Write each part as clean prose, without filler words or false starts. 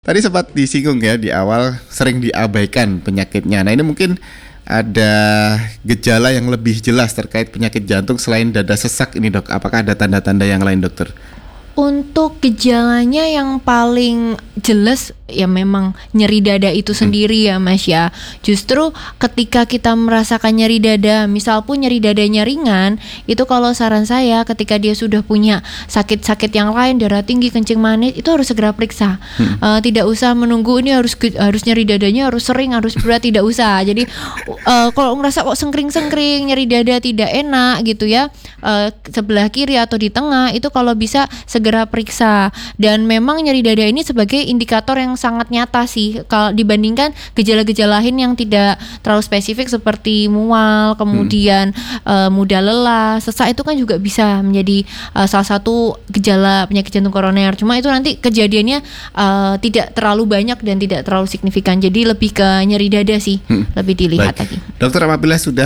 tadi sempat disinggung ya di awal sering diabaikan penyakitnya. Nah ini mungkin ada gejala yang lebih jelas terkait penyakit jantung selain dada sesak ini dok. Apakah ada tanda-tanda yang lain dokter? Untuk gejalanya yang paling jelas ya memang nyeri dada itu sendiri ya Mas ya. Justru ketika kita merasakan nyeri dada, misal pun nyeri dadanya ringan, itu kalau saran saya ketika dia sudah punya sakit-sakit yang lain, darah tinggi, kencing manis, itu harus segera periksa. Tidak usah menunggu ini harus nyeri dadanya harus sering, harus berat, tidak usah. Jadi kalau ngerasa kok sengkring-sengkring, nyeri dada tidak enak gitu ya, sebelah kiri atau di tengah, itu kalau bisa segera periksa. Dan memang nyeri dada ini sebagai indikator yang sangat nyata sih kalau dibandingkan gejala-gejala lain yang tidak terlalu spesifik seperti mual, kemudian mudah lelah, sesak, itu kan juga bisa menjadi salah satu gejala penyakit jantung koroner. Cuma itu nanti kejadiannya tidak terlalu banyak dan tidak terlalu signifikan. Jadi lebih ke nyeri dada sih, lebih dilihat lagi. Dokter, apabila sudah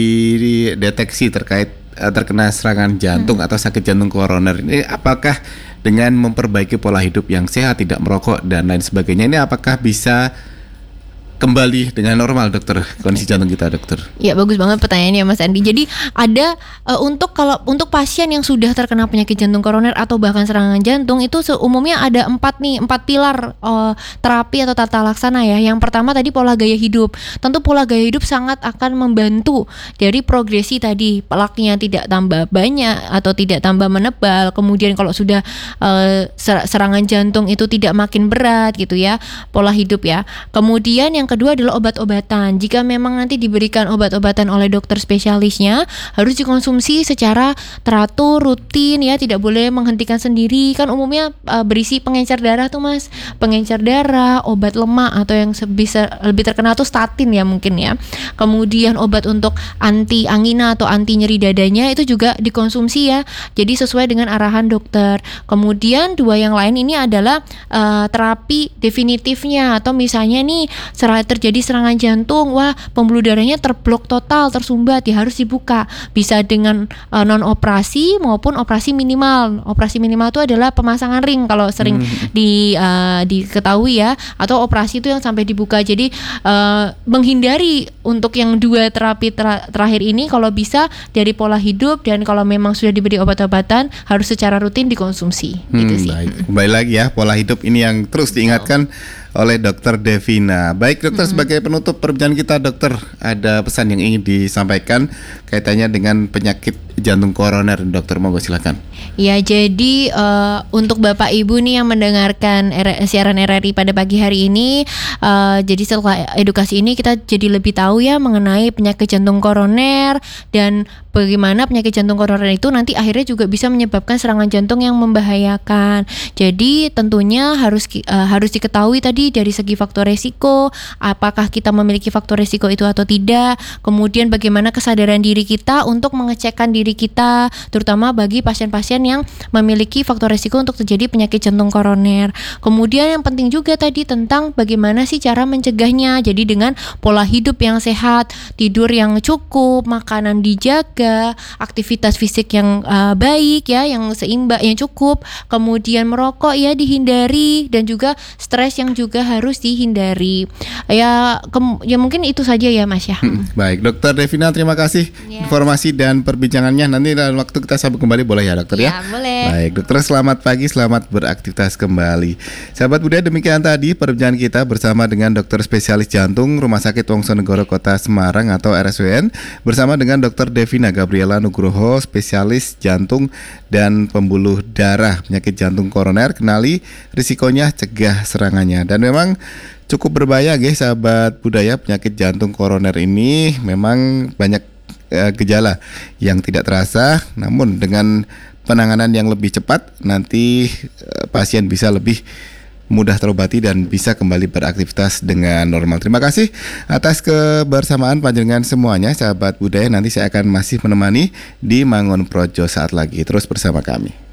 dideteksi terkena serangan jantung atau sakit jantung koroner ini, apakah dengan memperbaiki pola hidup yang sehat, tidak merokok dan lain sebagainya, ini apakah bisa kembali dengan normal dokter kondisi jantung kita dokter? Ya bagus banget pertanyaannya Mas Andi. Jadi ada untuk pasien yang sudah terkena penyakit jantung koroner atau bahkan serangan jantung itu umumnya ada 4 pilar terapi atau tata laksana ya. Yang pertama tadi pola gaya hidup. Tentu pola gaya hidup sangat akan membantu dari progresi tadi, plaknya tidak tambah banyak atau tidak tambah menebal. Kemudian kalau sudah serangan jantung itu tidak makin berat gitu ya, pola hidup ya. Kemudian yang kedua adalah obat-obatan. Jika memang nanti diberikan obat-obatan oleh dokter spesialisnya, harus dikonsumsi secara teratur, rutin ya, tidak boleh menghentikan sendiri. Kan umumnya berisi pengencer darah tuh Mas, pengencer darah, obat lemak atau yang bisa lebih terkenal tuh statin ya mungkin ya. Kemudian obat untuk anti angina atau anti nyeri dadanya itu juga dikonsumsi ya. Jadi sesuai dengan arahan dokter. Kemudian dua yang lain ini adalah terapi definitifnya, atau misalnya nih terjadi serangan jantung, wah pembuluh darahnya terblok total, tersumbat, ya harus dibuka. Bisa dengan non operasi maupun operasi minimal. Operasi minimal itu adalah pemasangan ring kalau sering diketahui ya, atau operasi itu yang sampai dibuka. Jadi menghindari untuk yang dua terapi terakhir ini kalau bisa dari pola hidup, dan kalau memang sudah diberi obat-obatan harus secara rutin dikonsumsi. Gitu sih. Baik. Kembali lagi ya, pola hidup ini yang terus diingatkan oleh Dokter Devina. Baik dokter, sebagai penutup perbincangan kita dokter, ada pesan yang ingin disampaikan kaitannya dengan penyakit jantung koroner dokter, monggo silakan. Ya, jadi untuk Bapak Ibu nih yang mendengarkan siaran RRI pada pagi hari ini, jadi setelah edukasi ini kita jadi lebih tahu ya mengenai penyakit jantung koroner dan bagaimana penyakit jantung koroner itu nanti akhirnya juga bisa menyebabkan serangan jantung yang membahayakan. Jadi tentunya harus diketahui tadi dari segi faktor resiko, apakah kita memiliki faktor resiko itu atau tidak. Kemudian bagaimana kesadaran diri kita untuk mengecekkan diri kita, terutama bagi pasien-pasien yang memiliki faktor resiko untuk terjadi penyakit jantung koroner. Kemudian yang penting juga tadi tentang bagaimana sih cara mencegahnya. Jadi dengan pola hidup yang sehat, tidur yang cukup, makanan dijaga, aktivitas fisik yang baik ya, yang seimbang, yang cukup. Kemudian merokok ya dihindari, dan juga stres yang juga harus dihindari. Ya mungkin itu saja ya Mas ya. Baik, Dokter Devina, terima kasih informasi dan perbincangannya. Nanti dalam waktu kita sambung kembali boleh ya dokter ya? Boleh. Baik dokter, selamat pagi, selamat beraktivitas kembali. Sahabat budaya, demikian tadi perbincangan kita bersama dengan dokter spesialis jantung Rumah Sakit Wongsonegoro Kota Semarang atau RSWN, bersama dengan Dokter Devina Gabriela Nugroho, spesialis jantung dan pembuluh darah penyakit jantung koroner. Kenali risikonya, cegah serangannya. Dan memang cukup berbahaya guys sahabat budaya, penyakit jantung koroner ini memang banyak gejala yang tidak terasa, namun dengan penanganan yang lebih cepat nanti pasien bisa lebih mudah terobati dan bisa kembali beraktivitas dengan normal. Terima kasih atas kebersamaan panjenengan semuanya sahabat budaya. Nanti saya akan masih menemani di Mangun Projo saat lagi. Terus bersama kami.